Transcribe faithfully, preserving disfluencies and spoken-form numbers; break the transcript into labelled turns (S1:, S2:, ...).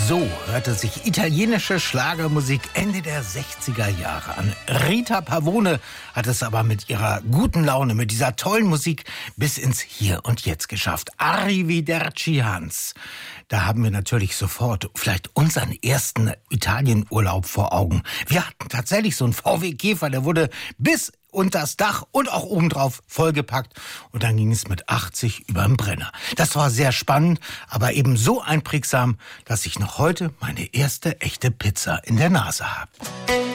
S1: So hörte sich italienische Schlagermusik Ende der sechziger Jahre an. Rita Pavone hat es aber mit ihrer guten Laune, mit dieser tollen Musik bis ins Hier und Jetzt geschafft. Arrivederci Hans. Da haben wir natürlich sofort vielleicht unseren ersten Italienurlaub vor Augen. Wir hatten tatsächlich so einen V W Käfer, der wurde bis unters Dach und auch obendrauf vollgepackt. Und dann ging es mit achtzig über den Brenner. Das war sehr spannend, aber eben so einprägsam, dass ich noch heute meine erste echte Pizza in der Nase habe.